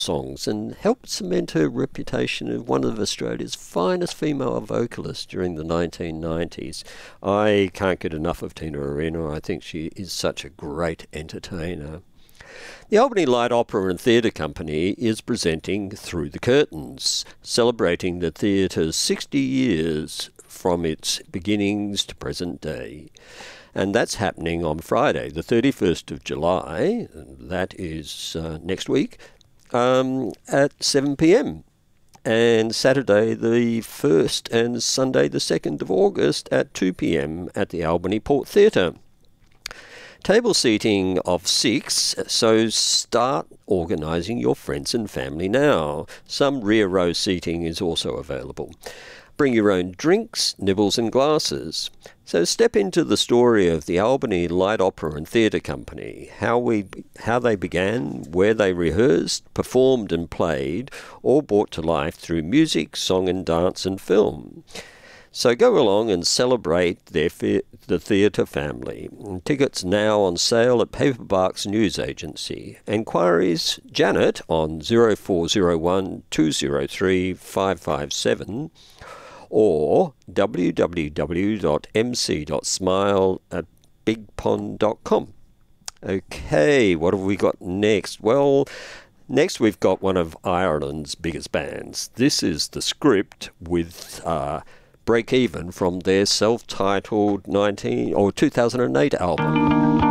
songs and helped cement her reputation as one of Australia's finest female vocalists during the 1990s. I can't get enough of Tina Arena. I think she is such a great entertainer. The Albany Light Opera and Theatre Company is presenting Through the Curtains, celebrating the theatre's 60 years from its beginnings to present day. And that's happening on Friday, the 31st of July, that is next week, at 7 p.m. And Saturday the 1st and Sunday the 2nd of August at 2 p.m. at the Albany Port Theatre. Table seating of 6, so start organising your friends and family now. Some rear row seating is also available. Bring your own drinks, nibbles and glasses. So step into the story of the Albany Light Opera and Theatre Company, how they began, where they rehearsed, performed and played, all brought to life through music, song and dance and film. So go along and celebrate the theatre family. Tickets now on sale at Paperbarks News Agency. Enquiries, Janet on 0401 203 557 or www.mc.smile@bigpond.com. Okay, what have we got next? Well, next we've got one of Ireland's biggest bands. This is The Script with Break Even from their self-titled 2008 album.